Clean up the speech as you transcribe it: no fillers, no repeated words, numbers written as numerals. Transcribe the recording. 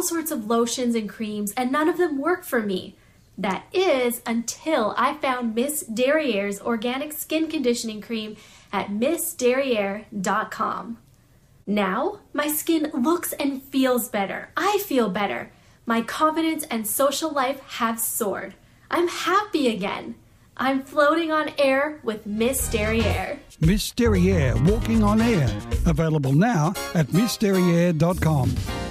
sorts of lotions and creams, and none of them work for me. That is, until I found Miss Derriere's organic skin conditioning cream at MissDerriere.com. Now, my skin looks and feels better. I feel better. My confidence and social life have soared. I'm happy again. I'm floating on air with Miss Derriere. Miss Derriere, walking on air. Available now at MissDerriere.com.